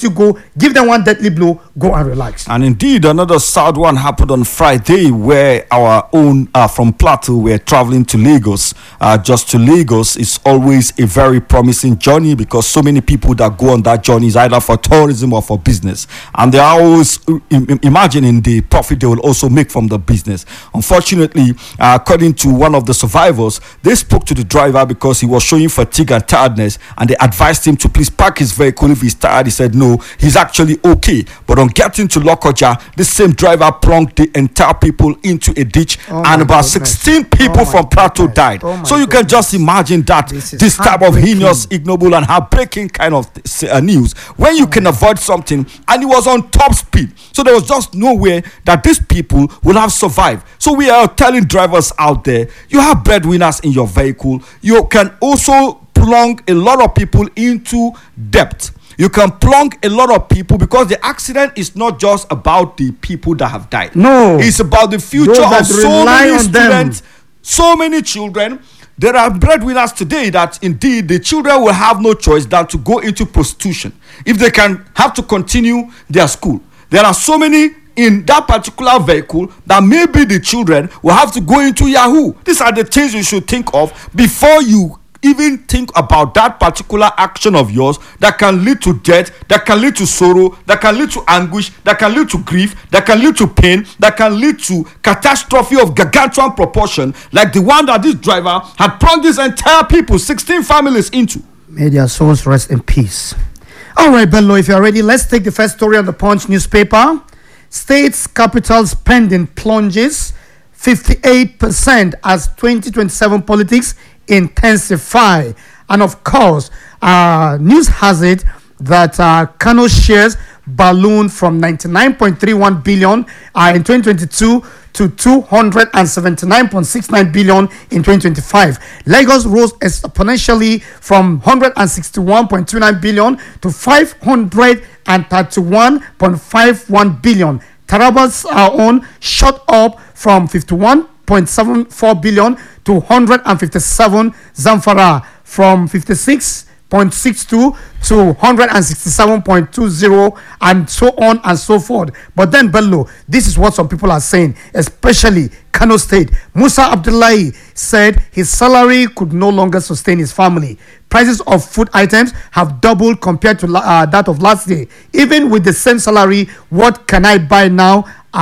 you go, give them one deadly blow, go and relax. And indeed, another sad one happened on Friday where our own from Plateau were traveling to Lagos. Just to Lagos is always a very promising journey because so many people that go on that journey is either for tourism or for business. And they are always imagining the profit they will also make from the business. Unfortunately, according to one of the survivors, they spoke to the driver because he was showing fatigue and tiredness, and they advised him to please park his vehicle if he's tired. He said no, he's actually okay. But on getting to Lokoja, the same driver plunged the entire people into a ditch, and about 16 people from Plateau died. So you can just imagine that this type of heinous, ignoble, and heartbreaking kind of news when you can avoid something, and it was on top speed. So there was just no way that these people will have survived. So we are telling drivers out there, you have breadwinners in your vehicle. You can also plunge a lot of people into debt. You can plunge a lot of people because the accident is not just about the people that have died. No, it's about the future of so many students, so many children. There are breadwinners today that indeed the children will have no choice than to go into prostitution if they can have to continue their school. There are so many in that particular vehicle that maybe the children will have to go into Yahoo. These are the things you should think of before you even think about that particular action of yours that can lead to death, that can lead to sorrow, that can lead to anguish, that can lead to grief, that can lead to pain, that can lead to catastrophe of gargantuan proportion, like the one that this driver had plunged this entire people, 16 families into. May their souls rest in peace. All right, Bello, if you're ready, let's take the first story on the Punch newspaper. State's capital spending plunges 58% as 2027 politics intensify. And of course, news has it that Kano shares ballooned from 99.31 billion in 2022 to 279.69 billion in 2025. Lagos rose exponentially from 161.29 billion to 531.51 billion. Taraba's own shot up from 51.74 billion to 157. Zamfara from 56.62 to 167.20, and so on and so forth. But then, Bello, this is what some people are saying, especially Kano State. Musa Abdullahi said his salary could no longer sustain his family. Prices of food items have doubled compared to that of last year. Even with the same salary, what can I buy now?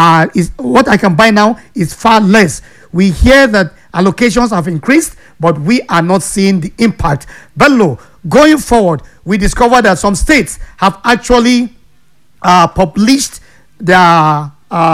What I can buy now is far less. We hear that allocations have increased, but we are not seeing the impact. Bello, going forward, we discovered that some states have actually published their,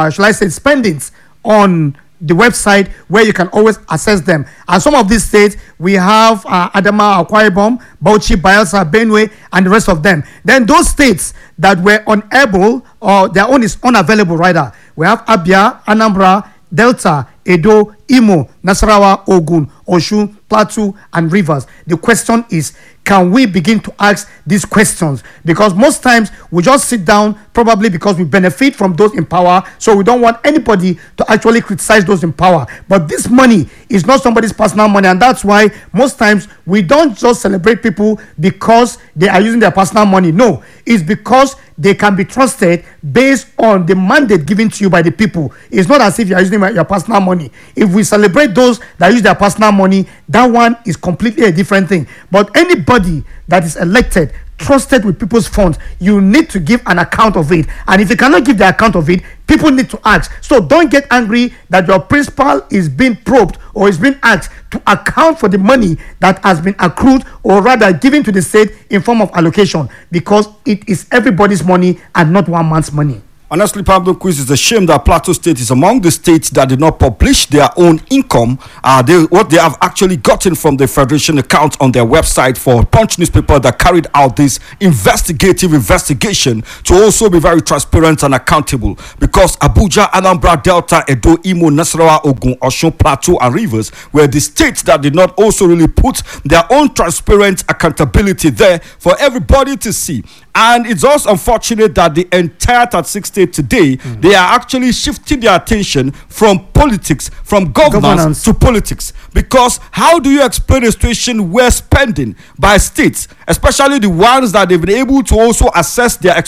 spendings on the website where you can always access them. And some of these states, we have Adama, Akwa Ibom, Bauchi, Bayelsa, Benue, and the rest of them. Then those states that were unable, or their own is unavailable rather, we have Abia, Anambra, Delta, Edo, Imo, Nasarawa, Ogun, Osun, Plateau, and Rivers. The question is, can we begin to ask these questions? Because most times we just sit down, probably because we benefit from those in power, so we don't want anybody to actually criticize those in power. But this money is not somebody's personal money, and that's why most times we don't just celebrate people because they are using their personal money. No, it's because they can be trusted based on the mandate given to you by the people. It's not as if you are using your personal money. If we celebrate those that use their personal money, that one is completely a different thing. But anybody that is elected, trusted with people's funds, you need to give an account of it. And if you cannot give the account of it, people need to ask. So don't get angry that your principal is being probed or is being asked to account for the money that has been accrued, or rather given to the state in form of allocation, because it is everybody's money and not one man's money. Honestly, Pablo Quiz, it's a shame that Plateau State is among the states that did not publish their own income, what they have actually gotten from the Federation account on their website for Punch newspaper that carried out this investigative investigation to also be very transparent and accountable. Because Abuja, Anambra, Delta, Edo, Imo, Nasarawa, Ogun, Osun, Plateau, and Rivers were the states that did not also really put their own transparent accountability there for everybody to see. And it's also unfortunate that the entire 36 states today, they are actually shifting their attention from politics, from governance to politics. Because how do you explain a situation where spending by states, especially the ones that they've been able to also assess their